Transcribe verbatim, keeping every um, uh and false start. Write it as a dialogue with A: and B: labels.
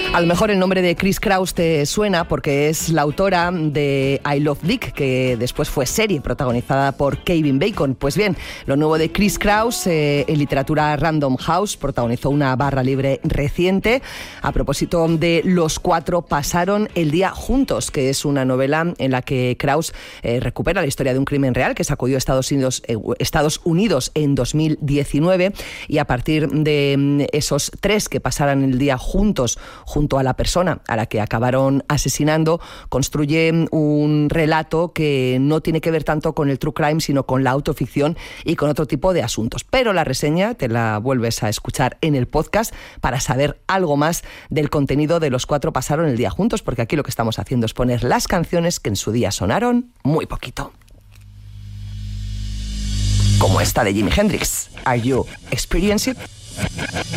A: A lo mejor el nombre de Chris Kraus te suena porque es la autora de I Love Dick, que después fue serie protagonizada por Kevin Bacon. Pues bien, lo nuevo de Chris Kraus, eh, en literatura Random House, protagonizó una barra libre reciente a propósito de Los cuatro pasaron el día juntos, que es una novela en la que Kraus eh, recupera la historia de un crimen real que sacudió a Estados Unidos, eh, Estados Unidos en dos mil diecinueve, y a partir de esos tres que pasaran el día juntos, junto a la persona a la que acabaron asesinando, construye un relato que no tiene que ver tanto con el true crime, sino con la autoficción y con otro tipo de asuntos. Pero la reseña te la vuelves a escuchar en el podcast para saber algo más del contenido de Los cuatro pasaron el día juntos, porque aquí lo que estamos haciendo es poner las canciones que en su día sonaron muy poquito. Como esta de Jimi Hendrix. Are you experiencing it?